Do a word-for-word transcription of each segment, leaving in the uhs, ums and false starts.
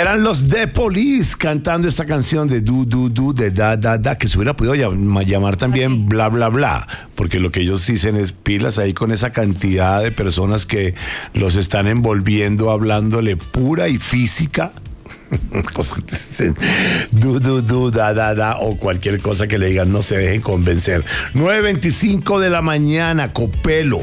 Eran los The Police cantando esta canción de Du Du Du, de Da Da Da, que se hubiera podido llamar, llamar también Así. Bla Bla Bla, porque lo que ellos dicen es pilas ahí con esa cantidad de personas que los están envolviendo, hablándole pura y física. Entonces dicen du, du, du, da, da, da, o cualquier cosa que le digan, no se dejen convencer. nueve veinticinco de la mañana, Copelo.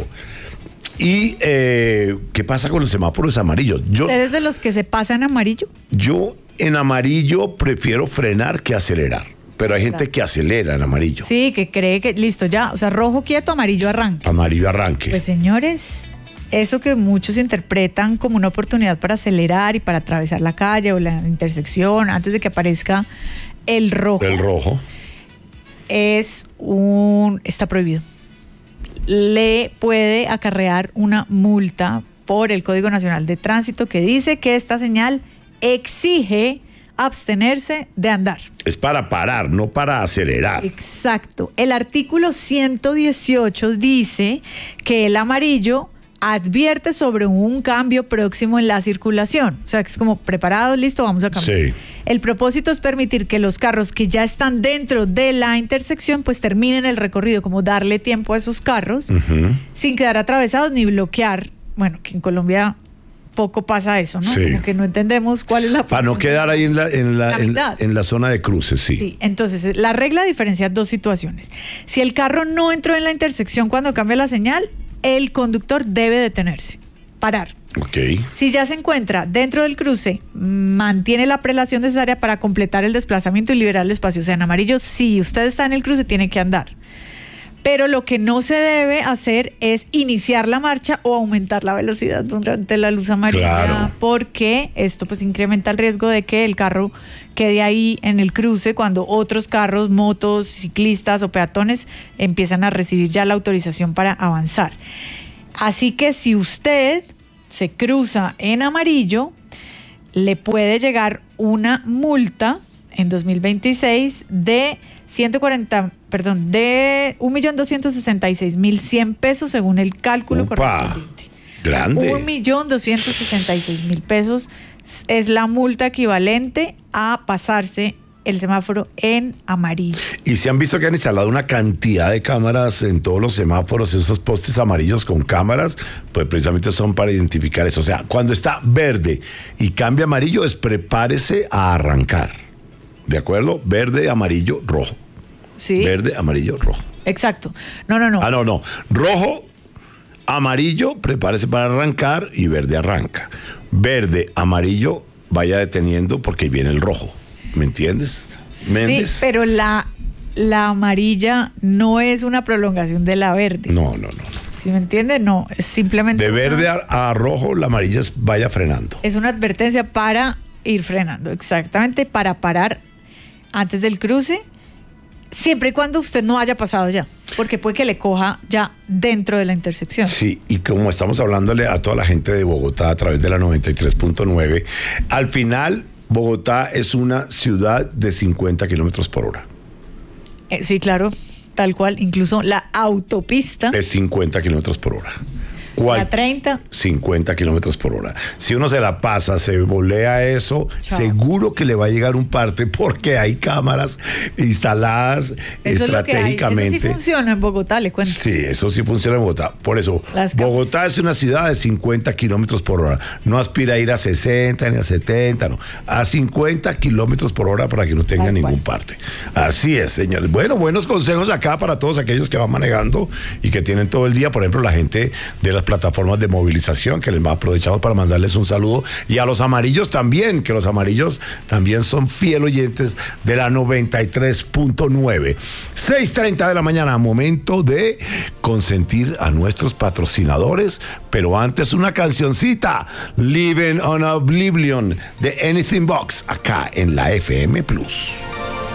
Y eh, ¿qué pasa con los semáforos amarillos? Yo, ¿Ustedes de los que se pasan amarillo? yo en amarillo prefiero frenar que acelerar, pero hay gente Claro. que acelera en amarillo. Sí, que cree que listo ya, o sea, rojo quieto, amarillo arranque. Amarillo arranque. Pues señores, eso que muchos interpretan como una oportunidad para acelerar y para atravesar la calle o la intersección antes de que aparezca el rojo, El rojo. es un está prohibido. Le puede acarrear una multa por el Código Nacional de Tránsito que dice que esta señal exige abstenerse de andar. Es para parar, no para acelerar. Exacto. El artículo ciento dieciocho dice que el amarillo advierte sobre un cambio próximo en la circulación. O sea, que es como preparado, listo, vamos a cambiar. Sí. El propósito es permitir que los carros que ya están dentro de la intersección pues terminen el recorrido, como darle tiempo a esos carros Ujú. sin quedar atravesados ni bloquear. Bueno, que en Colombia poco pasa eso, ¿no? Sí. Como que no entendemos cuál es la Para no función. quedar ahí en la, en la, La en, mitad. en la zona de cruces, sí. Sí, entonces la regla diferencia dos situaciones. Si el carro no entró en la intersección cuando cambia la señal, el conductor debe detenerse, parar. Ok. Si ya se encuentra dentro del cruce, mantiene la prelación necesaria para completar el desplazamiento y liberar el espacio. O sea, en amarillo, si usted está en el cruce, tiene que andar. Pero lo que no se debe hacer es iniciar la marcha o aumentar la velocidad durante la luz amarilla, Claro. porque esto pues incrementa el riesgo de que el carro quede ahí en el cruce cuando otros carros, motos, ciclistas o peatones empiezan a recibir ya la autorización para avanzar. Así que si usted se cruza en amarillo, le puede llegar una multa en dos mil veintiséis de ciento cuarenta, perdón, de un millón doscientos sesenta y seis mil cien pesos según el cálculo Upa, correspondiente. grande. Un millón doscientos sesenta y seis mil pesos es la multa equivalente a pasarse el semáforo en amarillo. Y se han visto que han instalado una cantidad de cámaras en todos los semáforos, esos postes amarillos con cámaras, pues precisamente son para identificar eso. O sea, cuando está verde y cambia amarillo, es prepárese a arrancar. ¿De acuerdo? Verde, amarillo, rojo. Sí. Verde, amarillo, rojo. Exacto. No, no, no. Ah, no, no. Rojo, amarillo, prepárese para arrancar y verde arranca. Verde, amarillo, vaya deteniendo porque ahí viene el rojo. ¿Me entiendes? Méndez. Sí, pero la, la amarilla no es una prolongación de la verde. No, no, no. no. ¿Sí me entiende? No, es simplemente... De una- verde a, a rojo, la amarilla es vaya frenando. Es una advertencia para ir frenando, exactamente, para parar antes del cruce, siempre y cuando usted no haya pasado ya, porque puede que le coja ya dentro de la intersección. Sí, y como estamos hablándole a toda la gente de Bogotá a través de la noventa y tres punto nueve, al final Bogotá es una ciudad de cincuenta kilómetros por hora. Eh, sí, claro, tal cual, incluso la autopista, Es cincuenta kilómetros por hora. ¿Cuál? la treinta, cincuenta kilómetros por hora. Si uno se la pasa, se volea eso, Chao. seguro que le va a llegar un parte porque hay cámaras instaladas eso es lo que hay. estratégicamente. Eso sí funciona en Bogotá, le cuento. Sí, eso sí funciona en Bogotá. Por eso, Las cámaras. Bogotá es una ciudad de cincuenta kilómetros por hora. No aspira a ir a sesenta ni a setenta, no. A cincuenta kilómetros por hora para que no tenga Tal ningún cual. parte. Así es, señores. Bueno, buenos consejos acá para todos aquellos que van manejando y que tienen todo el día. Por ejemplo, la gente de las plataformas de movilización, que les aprovechamos para mandarles un saludo. Y a los amarillos también, que los amarillos también son fiel oyentes de la noventa y tres punto nueve. seis treinta de la mañana, momento de consentir a nuestros patrocinadores, pero antes una cancioncita, Living on Oblivion de Anything Box, acá en la F M Plus.